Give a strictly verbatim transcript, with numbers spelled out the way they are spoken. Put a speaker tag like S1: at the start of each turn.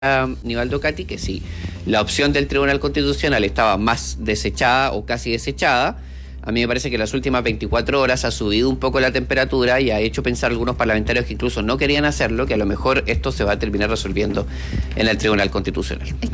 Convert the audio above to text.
S1: a Nivaldo Cati que si la opción del Tribunal Constitucional estaba más desechada o casi desechada, a mí me parece que en las últimas veinticuatro horas ha subido un poco la temperatura y ha hecho pensar a algunos parlamentarios que incluso no querían hacerlo, que a lo mejor esto se va a terminar resolviendo en el Tribunal Constitucional.